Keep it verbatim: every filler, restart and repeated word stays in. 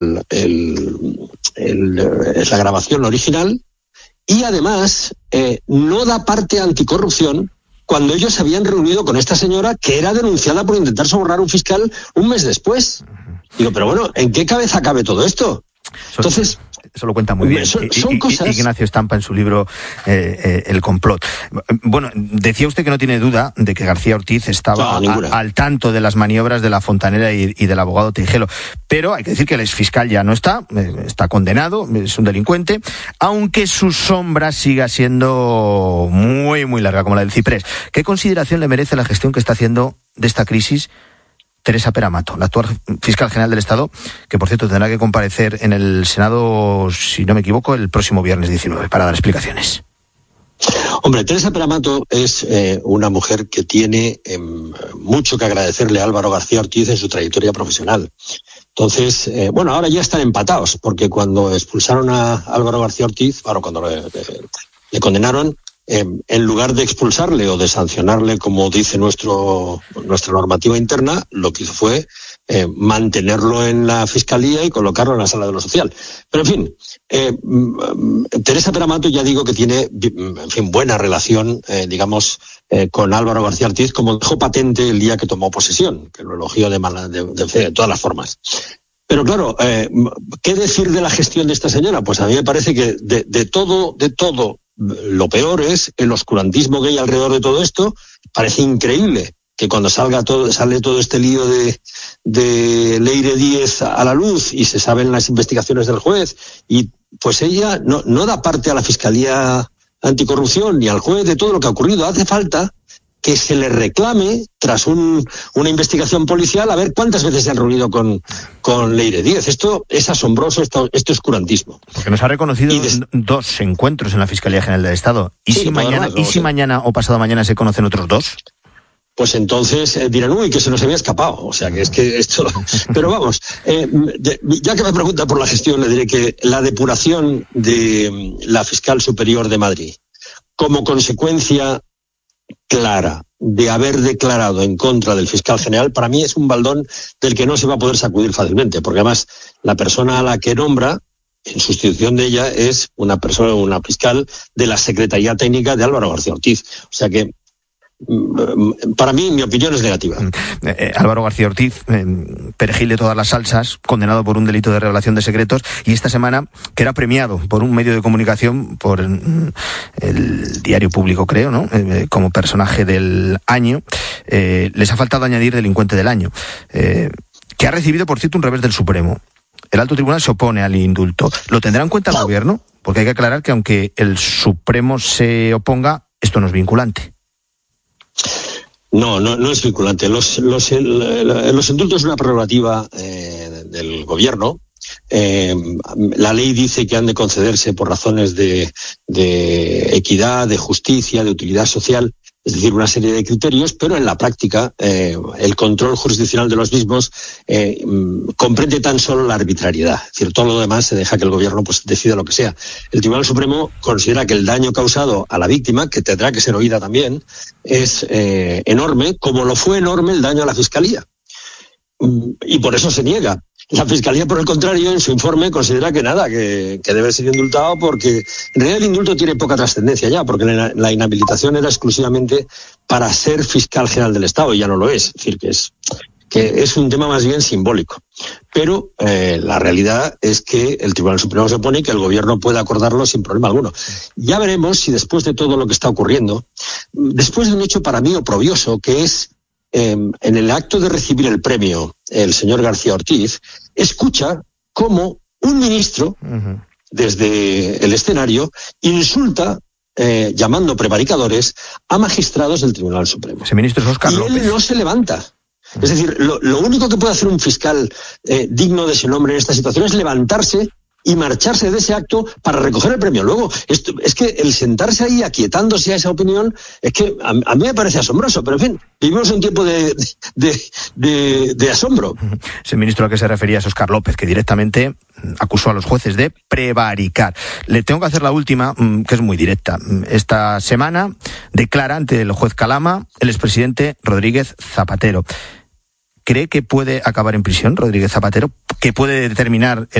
el, el, la grabación original y además eh, no da parte anticorrupción cuando ellos se habían reunido con esta señora que era denunciada por intentar sobornar a un fiscal un mes después. Digo, pero bueno, ¿en qué cabeza cabe todo esto? Entonces... Eso lo cuenta muy bien son, son I, cosas... Ignacio Estampa en su libro eh, eh, El complot. Bueno, decía usted que no tiene duda de que García Ortiz estaba no, a, al tanto de las maniobras de la Fontanera y, y del abogado Tejero, pero hay que decir que el exfiscal ya no está, eh, está condenado, es un delincuente, aunque su sombra siga siendo muy, muy larga, como la del ciprés. ¿Qué consideración le merece la gestión que está haciendo de esta crisis Teresa Pera Mato, la actual fiscal general del Estado, que por cierto tendrá que comparecer en el Senado, si no me equivoco, el próximo viernes diecinueve para dar explicaciones? Hombre, Teresa Pera Mato es eh, una mujer que tiene eh, mucho que agradecerle a Álvaro García Ortiz en su trayectoria profesional. Entonces, eh, bueno, ahora ya están empatados, porque cuando expulsaron a Álvaro García Ortiz, ahora cuando le, le, le condenaron, Eh, en lugar de expulsarle o de sancionarle, como dice nuestro nuestra normativa interna, lo que hizo fue eh, mantenerlo en la Fiscalía y colocarlo en la Sala de lo Social. Pero, en fin, eh, Teresa Pera Mato ya digo que tiene, en fin, buena relación, eh, digamos, eh, con Álvaro García Ortiz, como dejó patente el día que tomó posesión, que lo elogió de, mala, de, de, de todas las formas. Pero claro, eh, ¿qué decir de la gestión de esta señora? Pues a mí me parece que de, de todo, de todo, lo peor es el oscurantismo que hay alrededor de todo esto. Parece increíble que cuando salga todo, sale todo este lío de, de Leire Díez a la luz y se saben las investigaciones del juez, y pues ella no, no da parte a la Fiscalía Anticorrupción ni al juez de todo lo que ha ocurrido. Hace falta que se le reclame, tras un, una investigación policial, a ver cuántas veces se han reunido con, con Leire Díez. Esto es asombroso, esto, este oscurantismo. Porque nos ha reconocido des... dos encuentros en la Fiscalía General del Estado. ¿Y, sí, si, mañana, más, ¿y si mañana o pasado mañana se conocen otros dos? Pues entonces eh, dirán, uy, que se nos había escapado. O sea, que es que esto... Pero vamos, eh, de, ya que me pregunta por la gestión, le diré que la depuración de la Fiscal Superior de Madrid, como consecuencia clara de haber declarado en contra del fiscal general, para mí es un baldón del que no se va a poder sacudir fácilmente, porque además la persona a la que nombra en sustitución de ella es una persona, una fiscal de la Secretaría Técnica de Álvaro García Ortiz. O sea que para mí, mi opinión es negativa. Eh, eh, Álvaro García Ortiz, eh, perejil de todas las salsas, condenado por un delito de revelación de secretos, y esta semana que era premiado por un medio de comunicación, por eh, el Diario Público, creo, ¿no? Eh, como personaje del año. Eh, les ha faltado añadir delincuente del año, eh, que ha recibido, por cierto, un revés del Supremo. El alto tribunal se opone al indulto. ¿Lo tendrá en cuenta el gobierno? Porque hay que aclarar que aunque el Supremo se oponga, esto no es vinculante. No, no, no es vinculante. Los, los, el, los indultos es una prerrogativa eh, del gobierno. Eh, la ley dice que han de concederse por razones de, de equidad, de justicia, de utilidad social, es decir, una serie de criterios, pero en la práctica eh, el control jurisdiccional de los mismos eh, comprende tan solo la arbitrariedad. Es decir, todo lo demás se deja que el gobierno pues decida lo que sea. El Tribunal Supremo considera que el daño causado a la víctima, que tendrá que ser oída también, es eh, enorme, como lo fue enorme el daño a la Fiscalía. Y por eso se niega. La Fiscalía, por el contrario, en su informe considera que nada, que, que debe ser indultado, porque en realidad el indulto tiene poca trascendencia ya, porque la, la inhabilitación era exclusivamente para ser fiscal general del Estado, y ya no lo es. Es decir, que es, que es un tema más bien simbólico. Pero eh, la realidad es que el Tribunal Supremo se opone y que el gobierno puede acordarlo sin problema alguno. Ya veremos si después de todo lo que está ocurriendo, después de un hecho para mí oprobioso, que es Eh, en el acto de recibir el premio, el señor García Ortiz escucha cómo un ministro, uh-huh, desde el escenario, insulta, eh, llamando prevaricadores, a magistrados del Tribunal Supremo. Ese ministro es Óscar y López. Él no se levanta. Uh-huh. Es decir, lo, lo único que puede hacer un fiscal eh, digno de ese nombre en esta situación es levantarse y marcharse de ese acto para recoger el premio. Luego, esto, es que el sentarse ahí aquietándose a esa opinión, es que a, a mí me parece asombroso, pero en fin, vivimos un tiempo de, de, de, de asombro. Ese ministro al que se refería es Óscar López, que directamente acusó a los jueces de prevaricar. Le tengo que hacer la última, que es muy directa. Esta semana declara ante el juez Calama el expresidente Rodríguez Zapatero ¿cree que puede acabar en prisión Rodríguez Zapatero? ¿Que puede determinar el